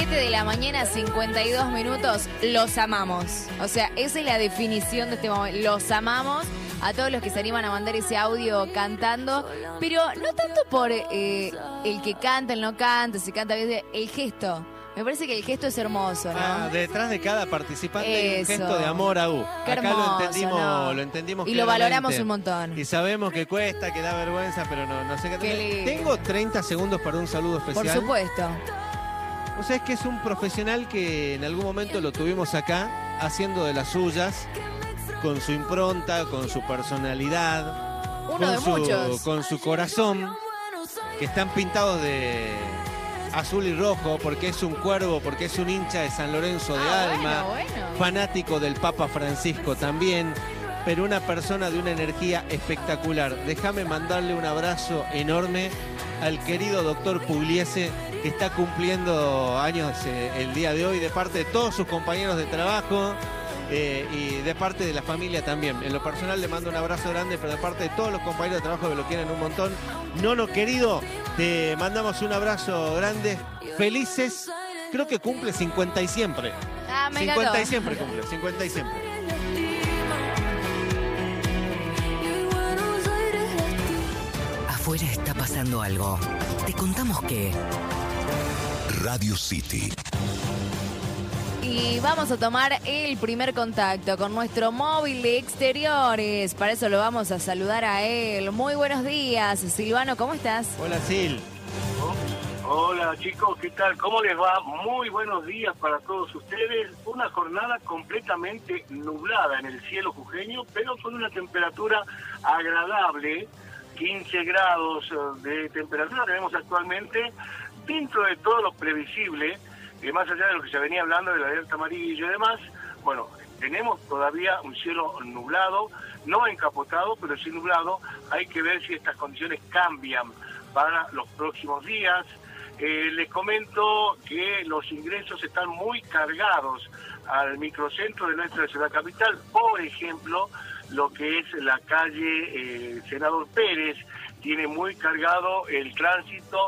7 de la mañana, 52 minutos, los amamos. O sea, esa es la definición de este momento. Los amamos a todos los que se animan a mandar ese audio cantando, pero no tanto por el que canta, el no canta, si canta bien, el gesto. Me parece que el gesto es hermoso, ¿no? Detrás de cada participante hay un gesto de amor a U. Qué Acá hermoso, lo entendimos y lo claramente. valoramos un montón. Y sabemos que cuesta, que da vergüenza, pero no sé qué. Tengo 30 segundos para un saludo especial. Por supuesto. O sea, es que es un profesional que en algún momento lo tuvimos acá, haciendo de las suyas, con su impronta, con su personalidad, Uno de muchos. con su corazón, que están pintados de azul y rojo, porque es un cuervo, porque es un hincha de San Lorenzo de Alma, bueno. fanático del Papa Francisco también, pero una persona de una energía espectacular. Déjame mandarle un abrazo enorme al querido doctor Pugliese, que está cumpliendo años el día de hoy, de parte de todos sus compañeros de trabajo y de parte de la familia también. En lo personal le mando un abrazo grande, pero de parte de todos los compañeros de trabajo que lo quieren un montón. Nono querido, te mandamos un abrazo grande. Felices, creo que cumple 50 y siempre. Ah, me 50 encantó. y siempre cumple, 50 y siempre. Afuera está pasando algo. Te contamos que... Radio City. Y vamos a tomar el primer contacto con nuestro móvil de exteriores. Para eso lo vamos a saludar a él. Muy buenos días, Silvano, ¿cómo estás? Hola, Sil. Hola chicos, ¿qué tal? ¿Cómo les va? Muy buenos días para todos ustedes. Una jornada completamente nublada en el cielo jujeño, pero con una temperatura agradable. 15 grados de temperatura tenemos actualmente, dentro de todo lo previsible, más allá de lo que se venía hablando de la alerta amarilla y demás. Bueno, tenemos todavía un cielo nublado, no encapotado, pero sí nublado. Hay que ver si estas condiciones cambian para los próximos días. Les comento que los ingresos están muy cargados al microcentro de nuestra ciudad capital. Por ejemplo, lo que es la calle Senador Pérez tiene muy cargado el tránsito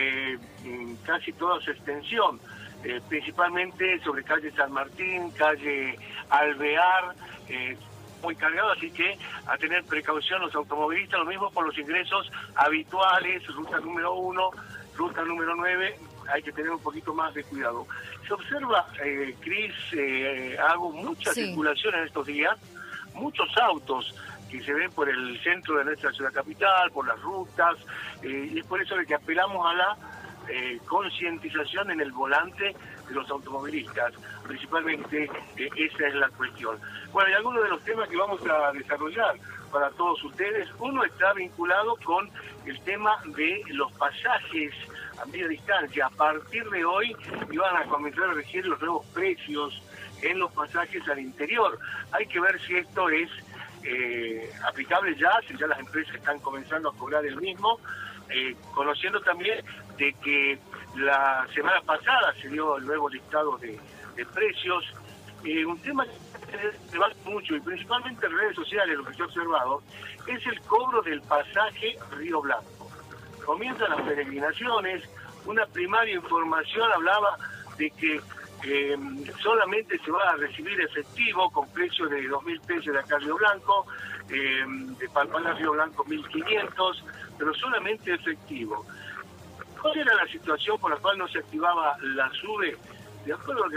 en casi toda su extensión, principalmente sobre calle San Martín, calle Alvear, muy cargado, así que a tener precaución los automovilistas, lo mismo por los ingresos habituales, ruta número 1, ruta número 9, hay que tener un poquito más de cuidado. Se observa, Cris, hago mucha circulación en estos días, muchos autos que se ven por el centro de nuestra ciudad capital, por las rutas, y es por eso de que apelamos a la concientización en el volante de los automovilistas, principalmente esa es la cuestión. Bueno, y algunos de los temas que vamos a desarrollar para todos ustedes, uno está vinculado con el tema de los pasajes a media distancia. A partir de hoy iban a comenzar a regir los nuevos precios en los pasajes al interior. Hay que ver si esto es aplicable ya, si ya las empresas están comenzando a cobrar el mismo, conociendo también de que la semana pasada se dio el nuevo listado de precios. Un tema que se va mucho, y principalmente en redes sociales, lo que se ha observado, es el cobro del pasaje Río Blanco. Comienzan las peregrinaciones, una primaria información hablaba de que solamente se va a recibir efectivo con precio de 2.000 pesos de acá Río Blanco, de Palpalá Río Blanco 1.500, pero solamente efectivo. ¿Cuál era la situación por la cual no se activaba la SUBE? De acuerdo a lo que